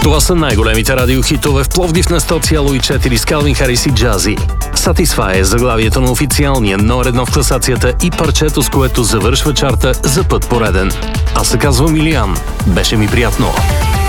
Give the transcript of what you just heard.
Това са най-големите радиохитове в Пловдив на 100,4 с Калвин Харис и Джази. Satisfy е заглавието на официалния номер 1 в класацията и парчето, с което завършва чарта за път пореден. Аз се казвам Илиян. Беше ми приятно.